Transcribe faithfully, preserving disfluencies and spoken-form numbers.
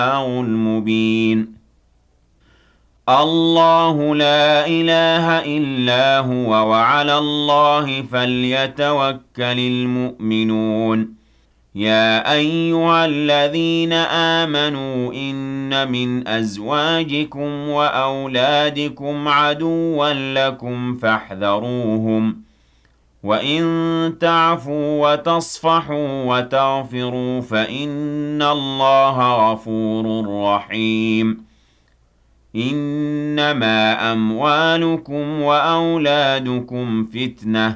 مبين الله لا إله إلا هو وعلى الله فليتوكل المؤمنون يا أيها الذين آمنوا إن من أزواجكم وأولادكم عدوا لكم فاحذروهم وَإِن تَعْفُوا وَتَصْفَحُوا وَتَغْفِرُوا فَإِنَّ اللَّهَ غَفُورٌ رَّحِيمٌ إِنَّمَا أَمْوَالُكُمْ وَأَوْلَادُكُمْ فِتْنَةٌ